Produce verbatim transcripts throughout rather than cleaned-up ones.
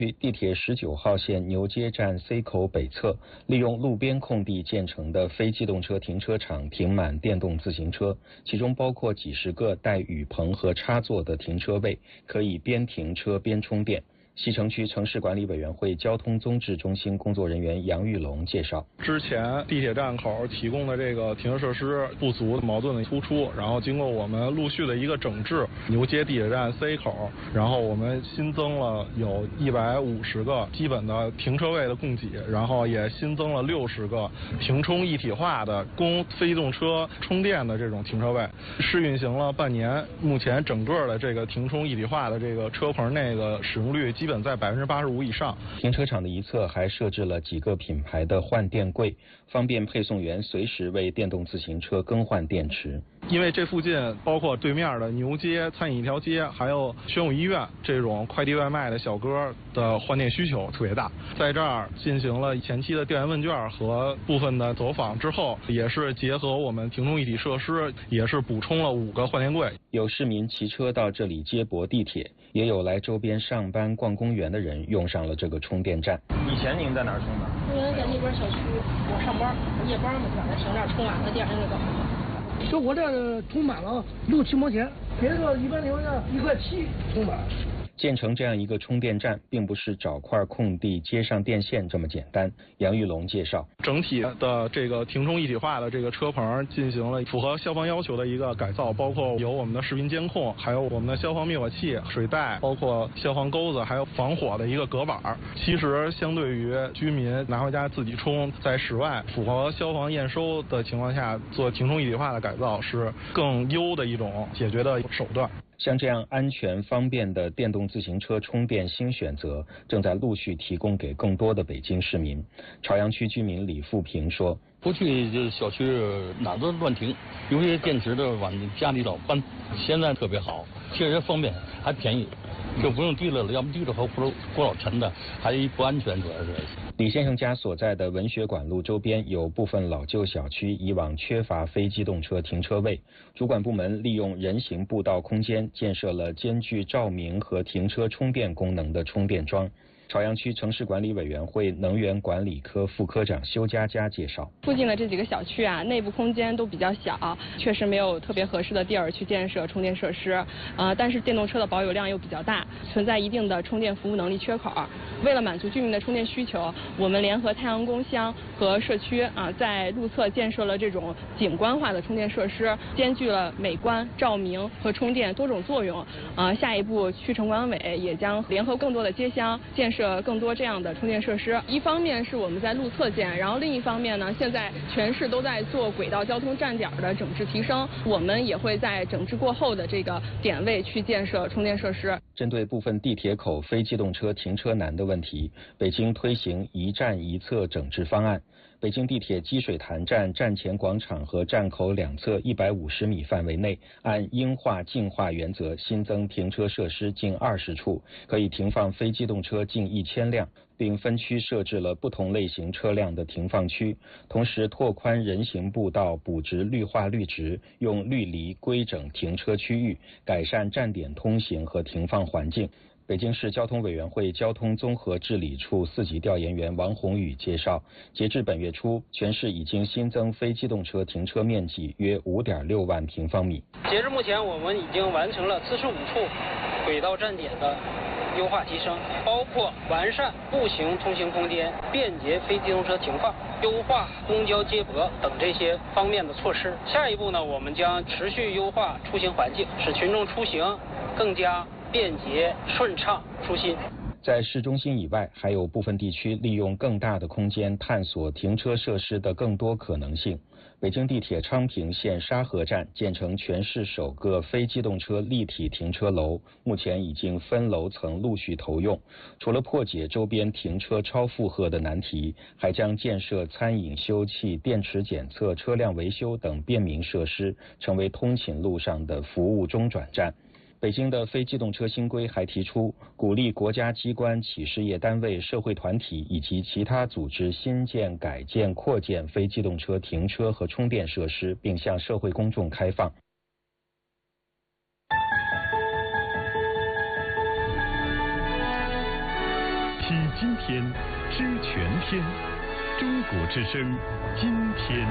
地铁十九号线牛街站 C 口北侧，利用路边空地建成的非机动车停车场停满电动自行车，其中包括几十个带雨棚和插座的停车位，可以边停车边充电。西城区城市管理委员会交通综治中心工作人员杨玉龙介绍， 之前地铁站口提供的这个停车设施不足，矛盾的突出，然后经过我们陆续的一个整治，牛街地铁站 C 口，然后我们新增了有一百五十个基本的停车位的供给，然后也新增了六十个停充一体化的供非机动车充电的这种停车位，试运行了半年，目前整个的这个停充一体化的这个车棚内的使用率基本在百分之八十五以上。 停车场的一侧还设置了几个品牌的换电柜，方便配送员随时为电动自行车更换电池。 因为这附近包括对面的牛街餐饮一条街，还有宣武医院这种快递外卖的小哥的换电需求特别大，在这儿进行了前期的调研问卷和部分的走访之后，也是结合我们停充一体设施，也是补充了五个换电柜。 有市民骑车到这里接驳地铁，也有来周边上班逛公园的人用上了这个充电站。 以前您在哪儿充的？ 我原来在那边小区，我上班，夜班嘛，晚上省点充完了，第二天就走。 就我这充满了六七毛钱，别的一般情况下一块七充满。 建成这样一个充电站，并不是找块空地接上电线这么简单。杨玉龙介绍， 整体的这个停充一体化的这个车棚进行了符合消防要求的一个改造，包括有我们的视频监控，还有我们的消防灭火器、水袋，包括消防钩子，还有防火的一个隔板。其实相对于居民拿回家自己充，在室外符合消防验收的情况下做停充一体化的改造，是更优的一种解决的手段。 像这样安全方便的电动自行车充电新选择，正在陆续提供给更多的北京市民。朝阳区居民李富平说， 过去就是小区哪都乱停，有些电池的往家里老搬，现在特别好，确实方便还便宜，就不用提了，要不提了后不不老沉的，还不安全主要是。 李先生家所在的文学馆路周边有部分老旧小区以往缺乏非机动车停车位，主管部门利用人行步道空间建设了兼具照明和停车充电功能的充电桩。朝阳区城市管理委员会能源管理科副科长修佳佳介绍， 附近的这几个小区啊，内部空间都比较小，确实没有特别合适的地儿去建设充电设施，呃，但是电动车的保有量又比较大，存在一定的充电服务能力缺口。为了满足居民的充电需求，我们联合太阳宫乡和社区啊，在路侧建设了这种景观化的充电设施，兼具了美观、照明和充电多种作用。啊，下一步区城管委也将联合更多的街乡建设更多这样的充电设施。一方面是我们在路侧建，然后另一方面呢，现在全市都在做轨道交通站点的整治提升，我们也会在整治过后的这个点位去建设充电设施。 针对部分地铁口非机动车停车难的问题，北京推行一站一侧整治方案。北京地铁积水潭站站前广场和站口两侧一百五十米范围内，按应化净化原则新增停车设施近二十处，可以停放非机动车近一千辆，并分区设置了不同类型车辆的停放区，同时拓宽人行步道，补植绿化绿植，用绿篱规整停车区域，改善站点通行和停放环境。北京市交通委员会交通综合治理处四级调研员王宏宇介绍，截至本月初，全市已经新增非机动车停车面积约 五点六万平方米。 截至目前，我们已经完成了四十五处轨道站点的优化提升，包括完善步行通行空间、便捷非机动车停放、优化公交接驳等这些方面的措施。下一步呢，我们将持续优化出行环境，使群众出行更加便捷顺畅舒心。 在市中心以外，还有部分地区利用更大的空间探索停车设施的更多可能性。北京地铁昌平线沙河站建成全市首个非机动车立体停车楼，目前已经分楼层陆续投用。除了破解周边停车超负荷的难题，还将建设餐饮休憩、电池检测、车辆维修等便民设施，成为通勤路上的服务中转站。北京的非机动车新规还提出，鼓励国家机关、企事业单位、社会团体以及其他组织新建、改建、扩建非机动车停车和充电设施，并向社会公众开放。 知今天，知全天。中国之声，今天。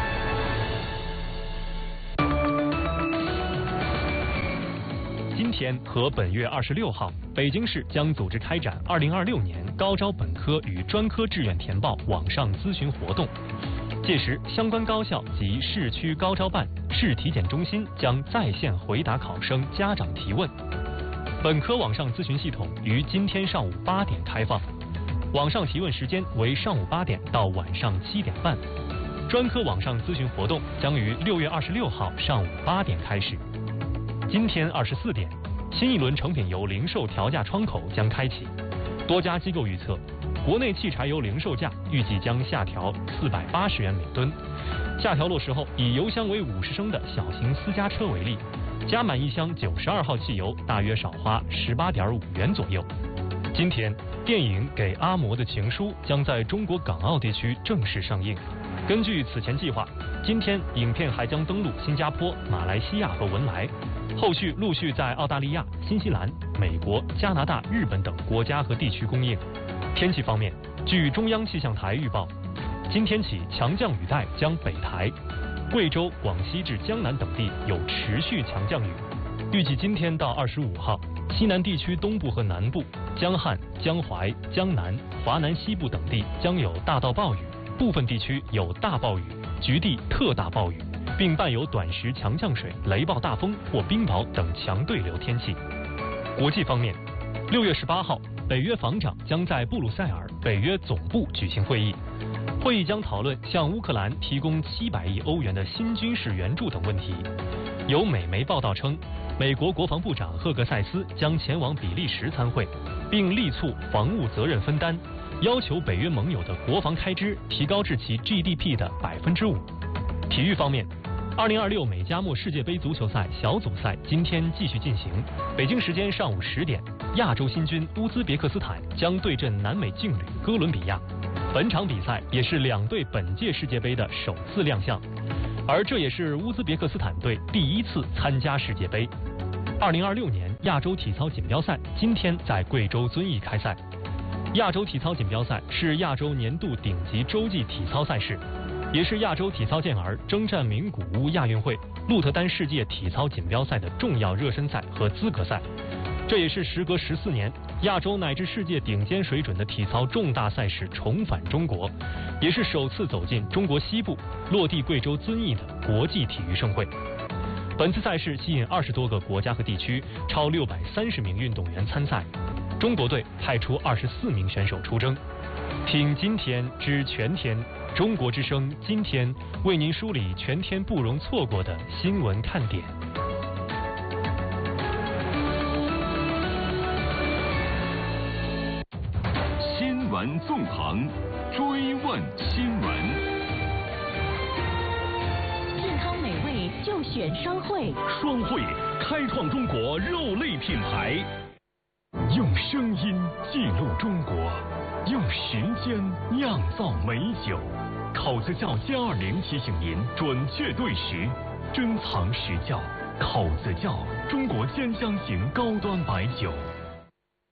今天和本月二十六号，北京市将组织开展二零二六年高招本科与专科志愿填报网上咨询活动。届时，相关高校及市区高招办、市体检中心将在线回答考生家长提问。本科网上咨询系统于今天上午八点开放，网上提问时间为上午八点到晚上七点半。专科网上咨询活动将于六月二十六号上午八点开始。今天二十四点，新一轮成品油零售调价窗口将开启。多家机构预测，国内汽柴油零售价预计将下调四百八十元每吨。下调落实后，以油箱为五十升的小型私家车为例，加满一箱九十二号汽油大约少花十八点五元左右。今天，电影《给阿嬷的情书》将在中国港澳地区正式上映。根据此前计划，今天影片还将登陆新加坡、马来西亚和文莱。后续陆续在澳大利亚、新西兰、美国、加拿大、日本等国家和地区公映。天气方面，据中央气象台预报，今天起强降雨带将北抬，贵州、广西至江南等地有持续强降雨。预计今天到二十五号，西南地区东部和南部、江汉、江淮、江南、华南西部等地将有大到暴雨，部分地区有大暴雨、局地特大暴雨，并伴有短时强降水、雷暴大风或冰雹等强对流天气。国际方面，六月十八号，北约防长将在布鲁塞尔北约总部举行会议，会议将讨论向乌克兰提供七百亿欧元的新军事援助等问题。有美媒报道称，美国国防部长赫格塞斯将前往比利时参会，并力促防务责任分担，要求北约盟友的国防开支提高至其 G D P 的百分之五。体育方面，二零二六美加墨世界杯足球赛小组赛今天继续进行。北京时间上午十点，亚洲新军乌兹别克斯坦将对阵南美劲旅哥伦比亚。本场比赛也是两队本届世界杯的首次亮相，而这也是乌兹别克斯坦队第一次参加世界杯。二零二六年亚洲体操锦标赛今天在贵州遵义开赛。亚洲体操锦标赛是亚洲年度顶级洲际体操赛事，也是亚洲体操健儿征战名古屋亚运会、鹿特丹世界体操锦标赛的重要热身赛和资格赛。这也是时隔十四年，亚洲乃至世界顶尖水准的体操重大赛事重返中国，也是首次走进中国西部、落地贵州遵义的国际体育盛会。本次赛事吸引二十多个国家和地区，超六百三十名运动员参赛。中国队派出二十四名选手出征。听今天知全天，中国之声今天为您梳理全天不容错过的新闻看点。 新闻纵横，追问新闻。 健康美味就选双汇， 双汇开创中国肉类品牌，用声音记录中国，用时间酿造美酒。口子窖歼二零提醒您准确对时，珍藏实窖。口子窖，中国鲜香型高端白酒。